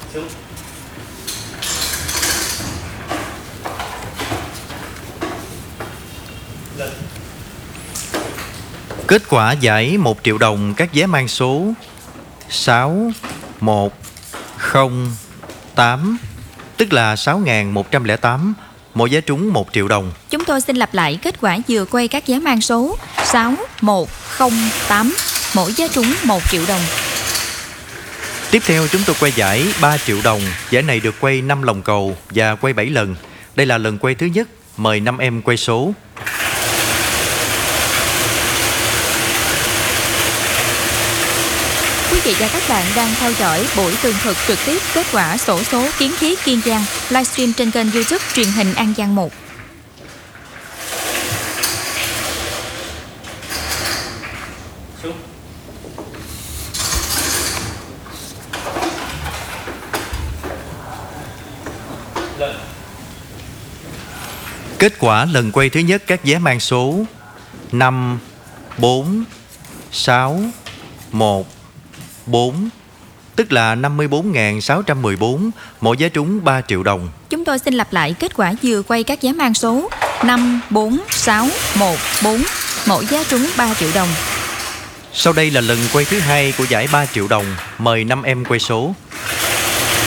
Kết quả giải 1 triệu đồng các vé mang số 6108, tức là 6.108, mỗi vé trúng 1 triệu đồng. Chúng tôi xin lặp lại kết quả vừa quay các vé mang số 6108, mỗi vé trúng 1 triệu đồng. Tiếp theo chúng tôi quay giải 3 triệu đồng. Giải này được quay 5 lòng cầu và quay 7 lần. Đây là lần quay thứ nhất. Mời 5 em quay số. Quý vị và các bạn đang theo dõi buổi tường thuật trực tiếp kết quả xổ số kiến khí Kiên Giang, livestream trên kênh YouTube truyền hình An Giang 1. Kết quả lần quay thứ nhất các vé mang số 5, 4, 6, 1, 4, tức là 54.614, mỗi vé trúng 3 triệu đồng. Chúng tôi xin lặp lại kết quả vừa quay các vé mang số 5, 4, 6, 1, 4, mỗi vé trúng 3 triệu đồng. Sau đây là lần quay thứ hai của giải 3 triệu đồng. Mời 5 em quay số.